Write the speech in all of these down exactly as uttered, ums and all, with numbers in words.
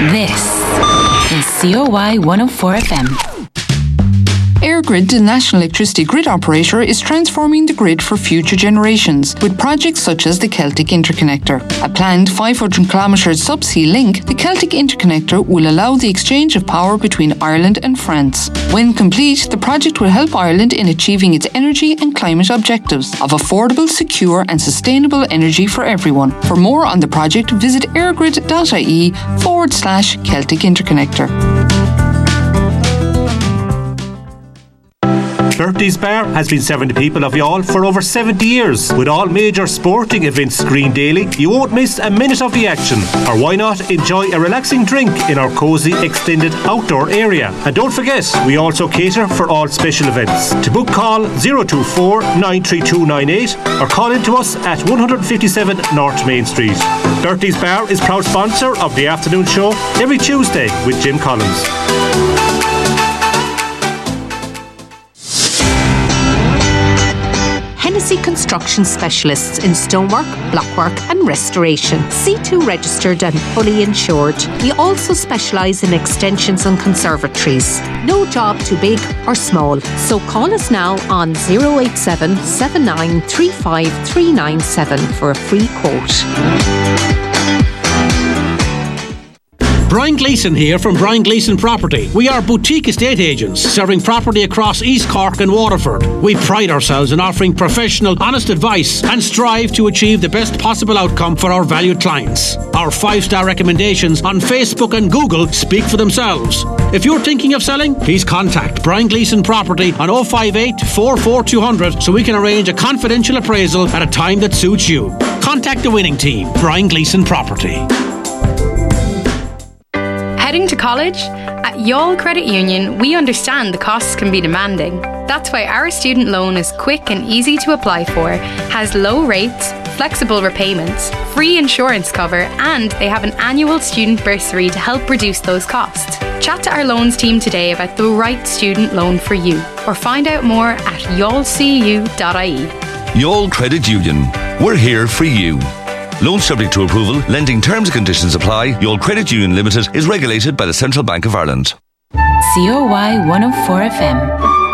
This is C O Y one oh four F M. EirGrid, the national electricity grid operator, is transforming the grid for future generations with projects such as the Celtic Interconnector. A planned five hundred kilometre subsea link, the Celtic Interconnector will allow the exchange of power between Ireland and France. When complete, the project will help Ireland in achieving its energy and climate objectives of affordable, secure and sustainable energy for everyone. For more on the project, visit airgrid.ie forward slash Celtic Interconnector. Bertie's Bar has been serving the people of Youghal for over seventy years. With all major sporting events screened daily, you won't miss a minute of the action. Or why not enjoy a relaxing drink in our cosy extended outdoor area. And don't forget, we also cater for all special events. To book, call zero two four nine three two nine eight or call in to us at one fifty-seven North Main Street. Bertie's Bar is proud sponsor of the afternoon show every Tuesday with Jim Collins. Hennessy Construction Specialists in stonework, blockwork and restoration. C two registered and fully insured. We also specialise in extensions and conservatories. No job too big or small. So call us now on zero eight seven, seven nine three five, three nine seven for a free quote. Brian Gleeson here from Brian Gleeson Property. We are boutique estate agents serving property across East Cork and Waterford. We pride ourselves in offering professional, honest advice and strive to achieve the best possible outcome for our valued clients. Our five-star recommendations on Facebook and Google speak for themselves. If you're thinking of selling, please contact Brian Gleeson Property on oh five eight, four four two hundred so we can arrange a confidential appraisal at a time that suits you. Contact the winning team, Brian Gleeson Property. Heading to college? At Youghal Credit Union, we understand the costs can be demanding. That's why our student loan is quick and easy to apply for, has low rates, flexible repayments, free insurance cover, and they have an annual student bursary to help reduce those costs. Chat to our loans team today about the right student loan for you, or find out more at youghal c u dot i e. Youghal Credit Union. We're here for you. Loan subject to approval. Lending terms and conditions apply. Youghal Credit Union Limited is regulated by the Central Bank of Ireland. C O Y one oh four F M.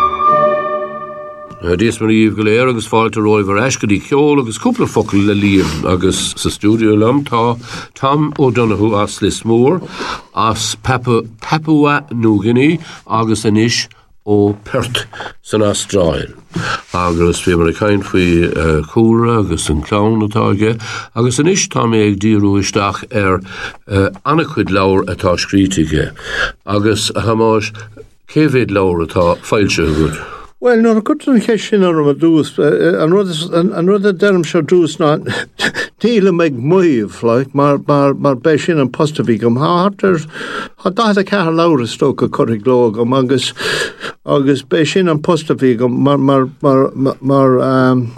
Dies mar íomh go léir agus fáilte roimh ar eiscadí ceol agus cúpla focail le líon agus sa stúdio lam tá Tom O'Donoghue as Lismore as Papua, Papua New Guinea agus inis ó Perth san Astráil. Agus bhí mar a caint faoi uh, cúra agus an clán atáige agus inis tá mé ag díriú isteach ar uh, annachcuid leabhar atá scrítige agus a hamáis céhhéad leabhar atá fáilte agat. Well, no, a good thing sin ar a dús, an rud a derm seo dús ná díle meid muíomh, like, mar, mar, mar bé sin an postavígam, há hartar, há dáit a cear leabhar stóca chuirigh glógam, agus, agus bé sin an postavígam, mar, mar, mar, mar, mar um,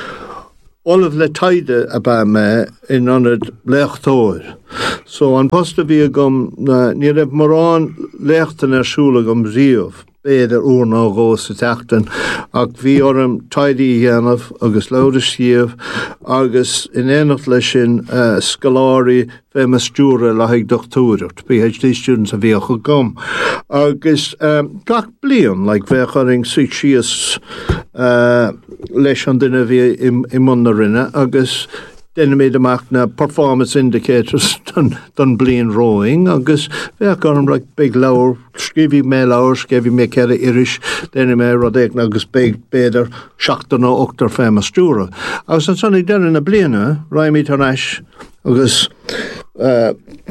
Olaf le taide a ba me in anad lechtóir. So an postavígam, uh, ní raibh marán lechtan ar siúlagam riamh. Beidir úrná gós a teachtain ach bhí orm taidí dhéanamh agus leabhar siamh agus in éanacht lei sin uh, scoláirí bheith stúra le haig dochtúireacht PhD students a bhí a gom agus um, gach blian like bheith chuing suit sias uh, leis an duine bhí i muna rinne agus Then made amach na performance indicators done done blian rowing agus bheith gom like big leabhar sciobhí mé leabhar sciobhí mé cead irish then mé rodéag agus big beidir seachtain ó ochtar féim a stúra. Agus an sonnig den na bliana raimí tar eis agus uh,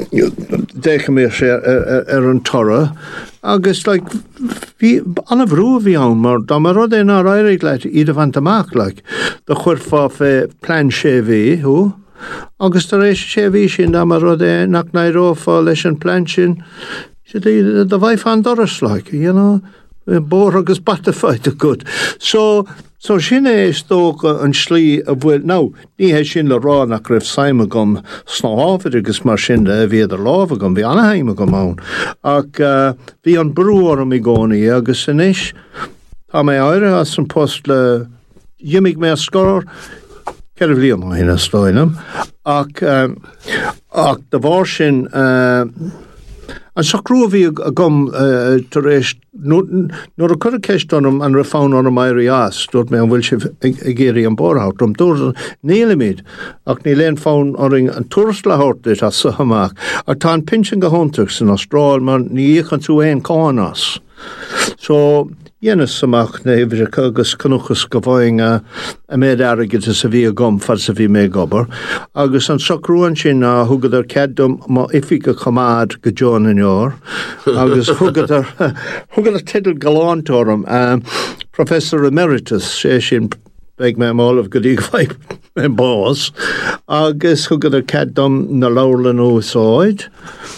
décha mé sé ar an torra agus like anna bhrú bhí ann mar dá mar rud é ná éirigh leit iad a bhaint amach like de chuirfá fé plan sé bhí hu agus tar éis sé bhí sin dá mar rud é nach naidrófá leis an plan sin sé de bhaith fan doras like you know bór agus batafáid a good so so sin é stóca an slí a bhfuil ná ní hé sin le rá nach raibh saime gom snáháfid agus mar sin de bhéidir láfa gom bhí anaheime gom ann ach uh, bhí an brúar am i gcónaí agus inis tá mé áire as an post le dhiimigh mé a scór ceir bhliain hína stáinam ach um, ach de bhár sin uh, An sacrúhí a gom tar éis nuair a chur ceist anm an ra fáin an mairí as, dúirt mé an bhfuil si a géirí an bórthart, am dúir nílamid, ach ní léon fáin oring an turas le háirtit as sa hamach, ach tá an pinsin go hóntaach san Austrál, man ní íchan tú éon cáin as. So, Dhéanamh samach na bhíre agus canuchas go bhhaing a méid airgid is a bhí a gom fad sa bhí mé gobar. Agus an sacrúan sin a thugad ar ceadum má ifi go chamád go John in ár. Agus thugad ar thugad ar tidal galántóram um, Professor Emeritus sé sin beag me málah go dtí bhaid me bás. Agus thugad ar ceadum na Lowland úsáid.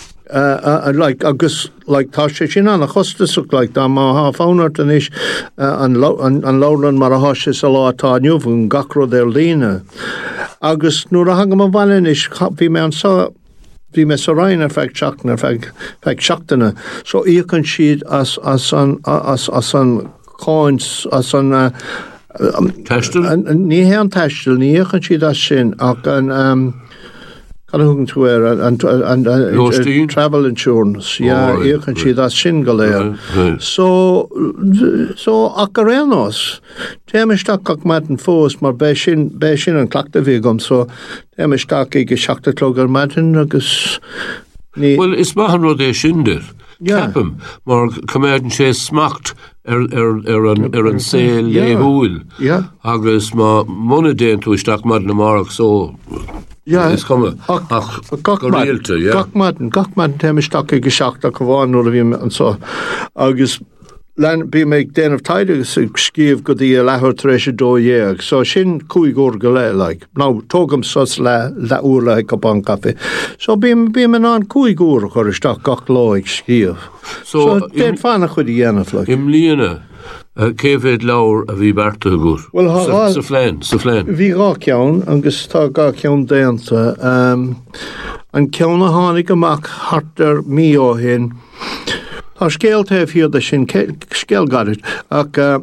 Uh, uh, like agus like tá sé sin an a chostasach like dá má há fánart an is uh, an, lo, an, an Lowland mar a há sé a látá nniuh gacro der lína. Agus nuair a hangam an bhain is bhí me an sa bhí me sa rainna feag seachna feag feag seachtainna. So íocann siad as as an as as an cáins as an uh, um, Teistil? Ní hé an teistil, ní íocann siad as sin ach an um, Can I to wear and and, and uh, travel insurance? Yeah, oh, right, you can right. see that single there. Right, right. So so Akarenos, Temistak Kakmat and Fos, mar Beshin Beshin and Claktavigum. So Temistak Gishakta Kloger Matin Agus. Well, it's Mahan Rodé Shinder. Yeah. Capim, mar Command Chase smacked er er er an er an sale lehuil. Yeah. Agus ma monedent to Stak Madna Mark so. Ja, es komme. Ach, Gachmaden, ja. Gachmaden, Gachmaden, tem is takke geschacht, da gewoon oder wie en so. Agus lan be me den of tide skief go die lahor treasure do year. So shin kui gor gele like. Now togum sos la la ur like op an cafe. So be be men an kui gor gor stak gach loik skief. So, so den fan goed die ene like. Im liene. Céfhéad leabhar a bhí bearta agur. Well, sa phléin, sa phléin. Bhí gá ceann, agus tá gá ceann déanta. Um, an ceann a tháinig amach hartar mí ó hin. Tá scéaltaobh hiad a sin scéalgarid. Ach uh,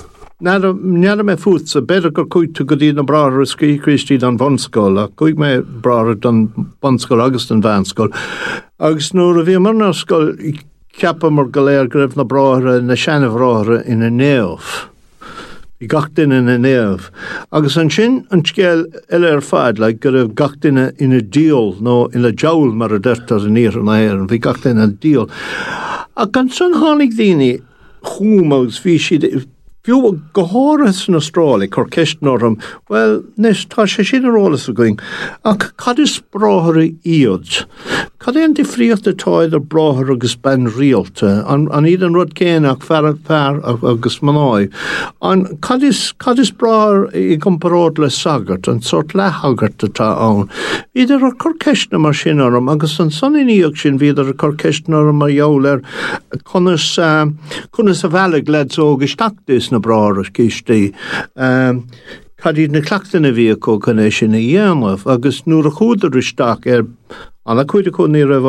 nead me futsa, beidir gur cuaigh go dtí na bráthar a scrí Christí an bhanscoil, ach cuaigh me bráthar don bhanscoil agus don bhanscoil. Agus nuair a bhí mar na scoil Cappa mar galéir gribh na bráthra na seanamh ráthra ina néamh. Bhí gach duine ina néamh. Agus an sin an scéal eile ar fad, le go raibh gach duine ina díol nó ina jowl mar a deirtar an ír an éir, bhí gach duine ina díol. Ach an son tháinig daoine chúmagus bhí siad Fiú go háras in Australia chur ceist norm, well, nes tá sé sin arólas a going, ach cad is bráthar iad. Cad é an difríocht atáid ar bráthar agus ben rialta, an, an iad an rud céanach fear fear agus manáid. An cad is, cad is bráthar i comparáid le sagart, an sort lethagart atá ann. Idir ar chur ceist na mar sin orm, agus an sonííoch sin viidir ar chur ceist na orm ar jawl ar conas uh, conas a bhealach led so gistachtis na bráthar cíistí. Um, Cadíad na clachtainna bhí có cané sin na dhéanamh, agus nuair a chúdar isteach ar anna cuide chun ní raibh